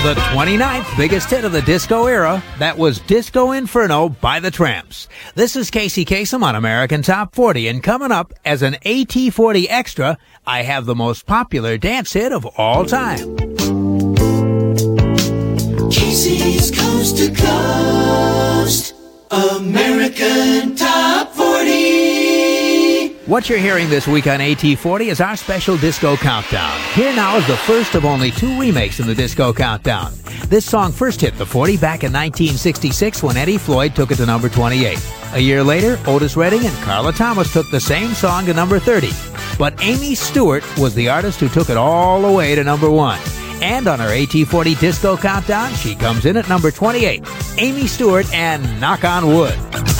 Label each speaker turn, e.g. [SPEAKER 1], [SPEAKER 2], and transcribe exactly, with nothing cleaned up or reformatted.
[SPEAKER 1] The twenty-ninth biggest hit of the disco era, that was Disco Inferno by the Tramps. This is Casey Kasem on American Top forty, and coming up as an A T forty Extra, I have the most popular dance hit of all time.
[SPEAKER 2] Casey's Coast to Coast, American Top forty.
[SPEAKER 1] What you're hearing this week on A T forty is our special disco countdown. Here now is the first of only two remakes in the disco countdown. This song first hit the forty back in nineteen sixty-six when Eddie Floyd took it to number twenty-eight. A year later, Otis Redding and Carla Thomas took the same song to number thirty. But Amy Stewart was the artist who took it all the way to number one. And on our A T forty disco countdown, she comes in at number twenty-eight. Amy Stewart and Knock on Wood.